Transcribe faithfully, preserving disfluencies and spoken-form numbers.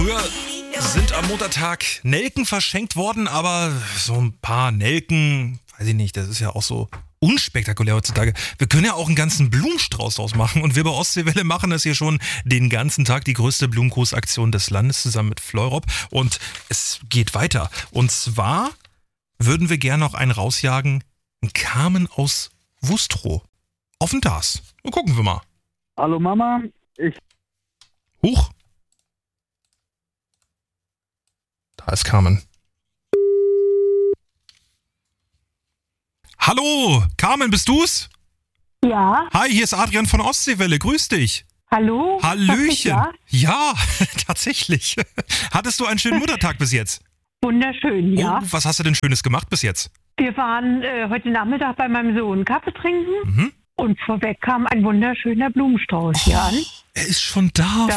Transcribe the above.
Früher sind am Muttertag Nelken verschenkt worden, aber so ein paar Nelken, weiß ich nicht, das ist ja auch so unspektakulär heutzutage. Wir können ja auch einen ganzen Blumenstrauß draus machen und wir bei Ostseewelle machen das hier schon den ganzen Tag, die größte Blumengroßaktion des Landes zusammen mit Fleurop und es geht weiter. Und zwar würden wir gerne noch einen rausjagen, einen Carmen aus Wustrow. Offen das. Und gucken wir mal. Hallo Mama, ich... Huch. Da ist Carmen. Hallo, Carmen, bist du's? Ja. Hi, hier ist Adrian von Ostseewelle, grüß dich. Hallo? Hallöchen. Ja? Ja, tatsächlich. Hattest du einen schönen Muttertag bis jetzt? Wunderschön, ja. Oh, was hast du denn Schönes gemacht bis jetzt? Wir waren äh, heute Nachmittag bei meinem Sohn Kaffee trinken Mhm. und vorweg kam ein wunderschöner Blumenstrauß hier an. Er ist schon da, Da